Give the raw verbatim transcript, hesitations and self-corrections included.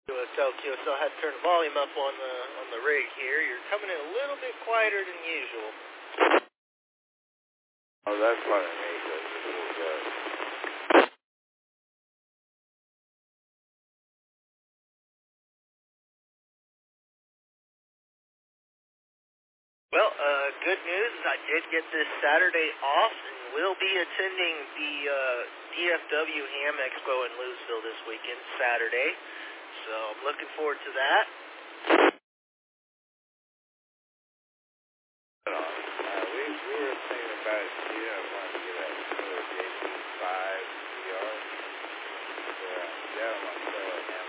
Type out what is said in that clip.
Tell Q S L had to turn the volume up on the on the rig here. You're coming in a little bit quieter than usual. Oh, that's funny. Me, that's just a little good. Well, uh, good news is I did get this Saturday off and will be attending the uh, D F W Ham Expo in Louisville this weekend, Saturday. So I'm looking forward to that. Uh, we, we were thinking about it. Yeah, I wanted to get out.